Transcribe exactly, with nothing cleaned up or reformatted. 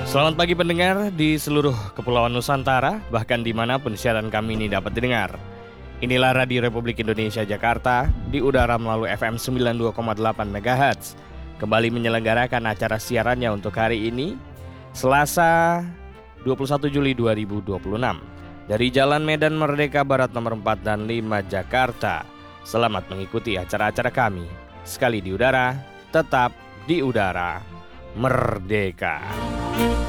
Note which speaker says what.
Speaker 1: Selamat pagi pendengar di seluruh Kepulauan Nusantara, bahkan dimanapun siaran kami ini dapat didengar. Inilah Radio Republik Indonesia Jakarta di udara melalui F M sembilan puluh dua koma delapan megahertz. Kembali menyelenggarakan acara siarannya untuk hari ini, Selasa dua puluh satu Juli dua ribu dua puluh enam. Dari Jalan Medan Merdeka Barat nomor empat dan lima Jakarta. Selamat mengikuti acara-acara kami. Sekali di udara, tetap di udara. Merdeka.